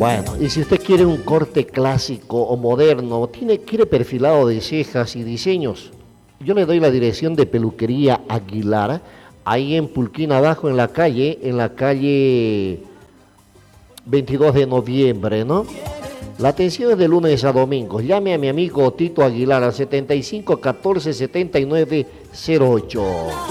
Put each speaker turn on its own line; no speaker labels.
Bueno, y si usted quiere un corte clásico o moderno, quiere perfilado de cejas y diseños, yo le doy la dirección de Peluquería Aguilar, ahí en Pulquín abajo en la calle 22 de noviembre, ¿no? La atención es de lunes a domingo. Llame a mi amigo Tito Aguilar al 75 14 79 08.